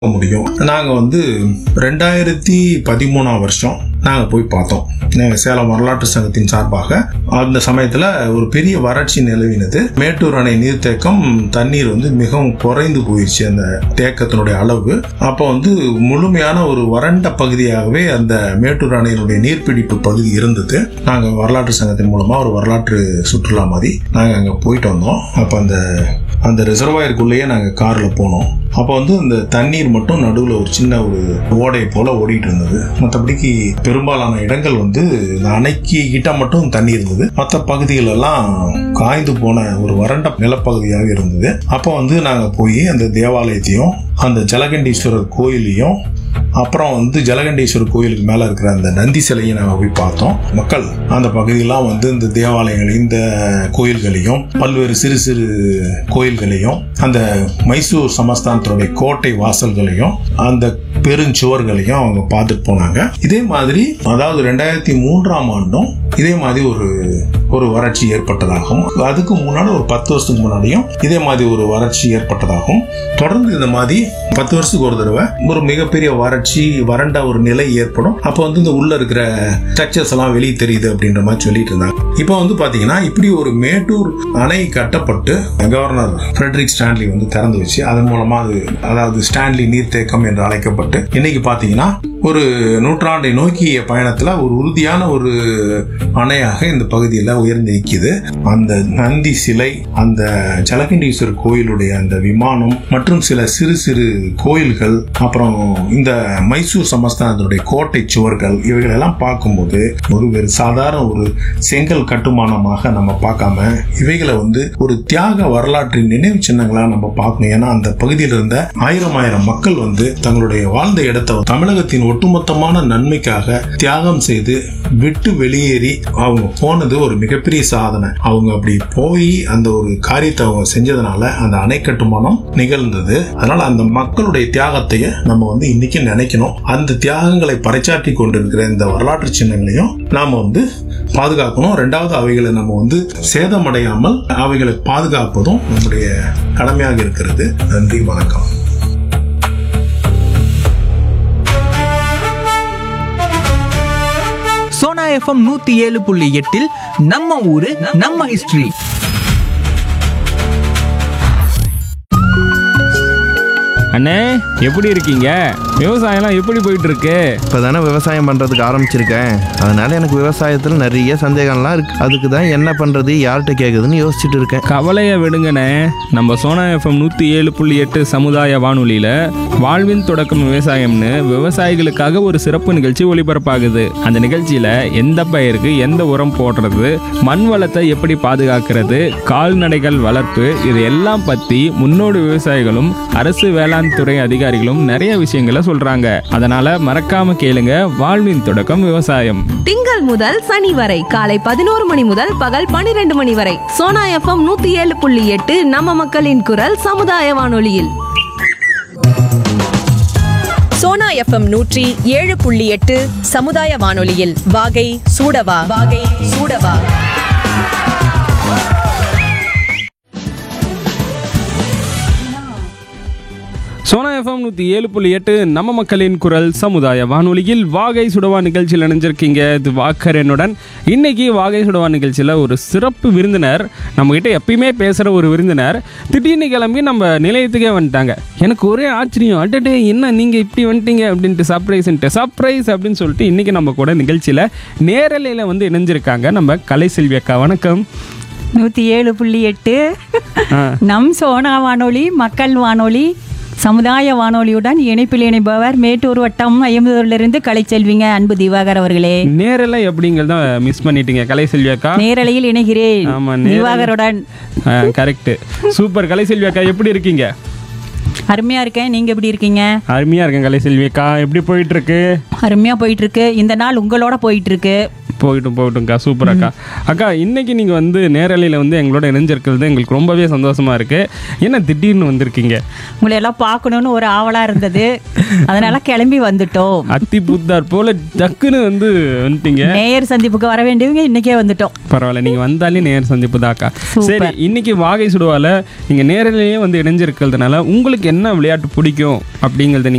முடியும். நாங்கள் 2013 வருஷம் நாங்கள் போய் பார்த்தோம். சேலம் வரலாற்று சங்கத்தின் சார்பாக அந்த சமயத்தில் ஒரு பெரிய வறட்சி நிலவினது. மேட்டூர் அணை நீர்த்தேக்கம் தண்ணீர் மிகவும் குறைந்து போயிடுச்சு, அந்த தேக்கத்தினுடைய அளவு. அப்போ முழுமையான ஒரு வறண்ட பகுதியாகவே அந்த மேட்டூர் அணையினுடைய நீர்பிடிப்பு பகுதி இருந்தது. நாங்கள் வரலாற்று சங்கத்தின் மூலமா ஒரு வரலாற்று சுற்றுலா மாதிரி நாங்கள் அங்கே போயிட்டு வந்தோம். அப்போ அந்த ரிசர்வாயருக்குள்ளேயே நாங்கள் காரில் போனோம். அப்போ அந்த தண்ணீர் மட்டும் நடுவில் ஒரு சின்ன ஒரு ஓடை போல ஓடிட்டு இருந்தது. மற்றபடிக்கு பெரும்பாலான இடங்கள் இந்த அணைக்கு கிட்ட மட்டும் தண்ணி இருந்தது. மற்ற பகுதிகள் எல்லாம் காய்ந்து போன ஒரு வறண்ட நிலப்பகுதியாக இருந்தது. அப்போ நாங்க போய் அந்த தேவாலயத்தையும் அந்த ஜலகண்டீஸ்வரர் கோயிலையும் அப்புறம் ஜலகண்டீஸ்வரர் கோயிலுக்கு மேல இருக்கிற அந்த நந்தி சிலையை நாங்கள் போய் பார்த்தோம். மக்கள் அந்த பகுதியெல்லாம் இந்த தேவாலயங்களையும் இந்த கோயில்களையும் பல்வேறு சிறு சிறு கோயில்களையும் அந்த மைசூர் சமஸ்தானத்தினுடைய கோட்டை வாசல்களையும் அந்த பெருஞ்சுவர்களையும் அவங்க பார்த்துட்டு போனாங்க. இதே மாதிரி அதாவது 2003 இதே மாதிரி ஒரு வறட்சி ஏற்பட்டதாகவும், அதுக்கு முன்னாடி ஒரு 10 வருஷத்துக்கு முன்னாடியும் இதே மாதிரி ஒரு வறட்சி ஏற்பட்டதாகவும், தொடர்ந்து இந்த மாதிரி 10 வருஷத்துக்கு ஒரு தடவை ஒரு மிகப்பெரிய வறட்சி வறண்ட ஒரு நிலை ஏற்படும். அப்போ இந்த உள்ள இருக்கிற ஸ்ட்ரக்சர்ஸ் எல்லாம் வெளியே தெரியுது அப்படின்ற மாதிரி சொல்லிட்டு இருந்தாங்க. இப்போ பாத்தீங்கன்னா இப்படி ஒரு மேட்டூர் அணை கட்டப்பட்டு கவர்னர் ஃபிரெட்ரிக் ஸ்டான்லி திறந்து வச்சு அதன் மூலமா அதாவது ஸ்டான்லி நீர்த்தேக்கம் என்று அழைக்கப்பட்டு இன்னைக்கு பாத்தீங்கன்னா ஒரு நூற்றாண்டை நோக்கிய பயணத்துல ஒரு உறுதியான ஒரு அணையாக இந்த பகுதியில் உயர்ந்து நிற்கிது. அந்த நந்தி சிலை, அந்த ஜலகண்டீஸ்வரர் கோயிலுடைய அந்த விமானம் மற்றும் சில சிறு சிறு கோயில்கள், அப்புறம் இந்த மைசூர் சமஸ்தானத்தினுடைய கோட்டை சுவர்கள், இவைகள் எல்லாம் பார்க்கும்போது ஒரு சாதாரண ஒரு செங்கல் கட்டுமானமாக நம்ம பார்க்காம இவைகளை ஒரு தியாக வரலாற்றின் நினைவு சின்னங்களா நம்ம பார்க்கணும். ஏன்னா அந்த பகுதியில் இருந்த ஆயிரம் மக்கள் தங்களுடைய வாழ்ந்த இடத்தை தமிழகத்தின் ஒட்டுமொத்தமான நன்மைக்காக தியாகம் செய்து விட்டு வெளியேறி அவங்க போனது ஒரு மிகப்பெரிய சாதனை. அவங்க அப்படி போய் அந்த ஒரு காரியத்தை அவங்க செஞ்சதுனால அந்த அணை கட்டுமானம் நிகழ்ந்தது. அதனால அந்த மக்களுடைய தியாகத்தை நம்ம இன்னைக்கு நினைக்கணும். அந்த தியாகங்களை பறைச்சாற்றி கொண்டிருக்கிற இந்த வரலாற்று சின்னங்களையும் நாம பாதுகாக்கணும். ரெண்டாவது அவைகளை நம்ம சேதமடையாமல் அவைகளை பாதுகாப்பதும் நம்முடைய கடமையாக இருக்கிறது. நன்றி, வணக்கம். சோனா எஃப்எம் 107.8 நம்ம ஊரு நம்ம ஹிஸ்டரி. அண்ணே, எப்படி இருக்கீங்க? விவசாயம்லாம் எப்படி போயிட்டு இருக்கு? இப்போதானே விவசாயம் பண்ணுறதுக்கு ஆரம்பிச்சிருக்கேன். அதனால எனக்கு விவசாயத்தில் நிறைய சந்தேகம்லாம் இருக்கு. அதுக்கு தான் என்ன பண்ணுறது, யார்கிட்ட கேட்குதுன்னு யோசிச்சுட்டு இருக்கேன். கவலையை விடுங்கண்ணே. நம்ம சோனா எஃப்எம் 107.8 சமுதாய வானொலியில் வாழ்வின் தொடக்கம் விவசாயம்னு விவசாயிகளுக்காக ஒரு சிறப்பு நிகழ்ச்சி ஒளிபரப்பாகுது. அந்த நிகழ்ச்சியில் எந்த பயிருக்கு எந்த உரம் போடுறது, மண் வளத்தை எப்படி பாதுகாக்கிறது, கால்நடைகள் வளர்ப்பு, இது எல்லாம் பற்றி முன்னோடி விவசாயிகளும் அரசு வேளாண் துறை அதிகாரிகளும் நிறைய விஷயங்களை சொல்றாங்க. அதனால மறக்காம கேளுங்க வாழ்வின் தொடக்கம் விவசாயம். திங்கள் முதல் சனி வரை காலை 11 மணி முதல் பகல் 12 மணி வரை சோனா எஃப்எம் 107.8 நம்ம மக்களின் குரல் சமுதாய வானொலியில். சோனா எஃப்எம் 107.8 சமுதாய வானொலியில் வாகை சூடவா. சோனா எஃப்எம் 107.8 நம்ம மக்களின் குரல் சமுதாய வானொலியில் வாகை சுடவா நிகழ்ச்சியில் இணைஞ்சிருக்கீங்க. இது வாக்கரனுடன். இன்னைக்கு வாகை சுடவா நிகழ்ச்சியில் ஒரு சிறப்பு விருந்தினர், நம்மகிட்ட எப்பயுமே பேசுகிற ஒரு விருந்தினர் திடீர்னு கிளம்பி நம்ம நிலையத்துக்கே வந்துட்டாங்க. எனக்கு ஒரே ஆச்சரியம், அட்டே என்ன நீங்கள் இப்படி வந்துட்டீங்க அப்படின்ட்டு சர்ப்ரைஸ் அப்படின்னு சொல்லிட்டு இன்றைக்கி நம்ம கூட நிகழ்ச்சியில் நேரலையில் இணைஞ்சிருக்காங்க நம்ம கலைசெல்வி அக்கா. வணக்கம். 107.8 நம் சோனா வானொலி மக்கள் வானொலி சமுதாய வானொலியுடன் இணைப்பில் இணைப்பவர் மேட்டூர் வட்டம் ஐம்பதூரிலிருந்து கலைச்செல்விங்க. அன்பு திவாகர் அவர்களே, நேரலை எப்படிங்கிறத மிஸ் பண்ணிட்டீங்க கலைசெல்வி அக்கா. நேரலையில் இணைகிறேன் திவாகருடன். Correct, super. கலைசெல்வி அக்கா எப்படி இருக்கீங்க? அருமையா இருக்கேன். நீங்க எப்படி இருக்கீங்க? அருமையா இருக்கேன் கலைசெல்வி அக்கா. எப்படி போயிட்டு இருக்கு? அருமையா போயிட்டு இருக்கு. இந்த நாள் உங்களோட போயிட்டு இருக்கு. போகட்டும்க்கா. சூப்பர் அக்கா. அக்கா, இன்னைக்கு நீங்கள் நேரலையில் எங்களோட இணைஞ்சிருக்கிறது எங்களுக்கு ரொம்பவே சந்தோஷமாக இருக்குது. என்ன திடீர்னு வந்திருக்கீங்க? உங்களை எல்லாம் பார்க்கணுன்னு ஒரு ஆவலாக இருந்தது, அதனால கிளம்பி வந்துட்டோம். அத்தி பூத்தார் போல டக்குன்னு வந்துட்டீங்க. நேயர் சந்திப்புக்கு வர வேண்டியவங்க இன்னைக்கே வந்துட்டோம். பரவாயில்ல, நீங்கள் வந்தாலே நேயர் சந்திப்பு தாக்கா. சரி, இன்னைக்கு வாகை சுடுவால நீங்கள் நேரலையே இணைஞ்சிருக்கிறதுனால உங்களுக்கு என்ன விளையாட்டு பிடிக்கும் அப்படிங்கிறத